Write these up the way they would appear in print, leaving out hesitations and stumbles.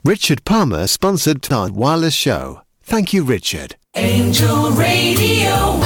Richard Palmer sponsored our wireless show. Thank you, Richard. Angel Radio.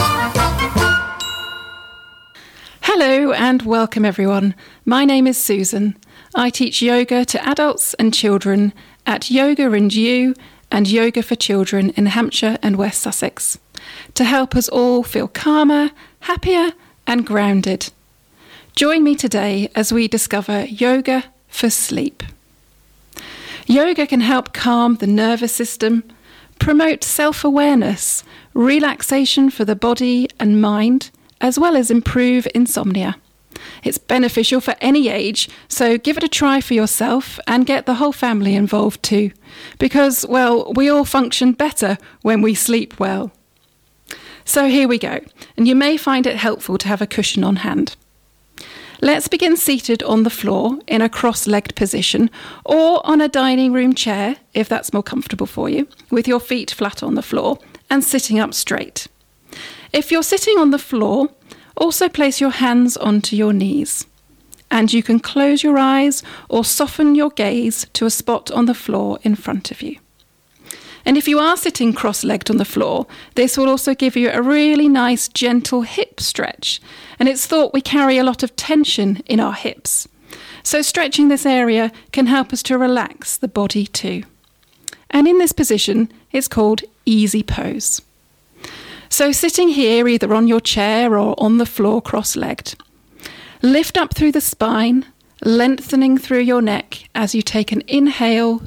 Hello and welcome everyone. My name is Susan. I teach yoga to adults and children at Yoga and You and Yoga for Children in Hampshire and West Sussex to help us all feel calmer, happier and grounded. Join me today as we discover yoga for sleep. Yoga can help calm the nervous system, promote self-awareness, relaxation for the body and mind, as well as improve insomnia. It's beneficial for any age, so give it a try for yourself and get the whole family involved too, because, well, we all function better when we sleep well. So here we go, and you may find it helpful to have a cushion on hand. Let's begin seated on the floor in a cross-legged position or on a dining room chair, if that's more comfortable for you, with your feet flat on the floor and sitting up straight. If you're sitting on the floor, also place your hands onto your knees. And you can close your eyes or soften your gaze to a spot on the floor in front of you. And if you are sitting cross-legged on the floor, this will also give you a really nice gentle hip stretch. And it's thought we carry a lot of tension in our hips. So stretching this area can help us to relax the body too. And in this position, it's called easy pose. So sitting here, either on your chair or on the floor cross-legged, lift up through the spine, lengthening through your neck as you take an inhale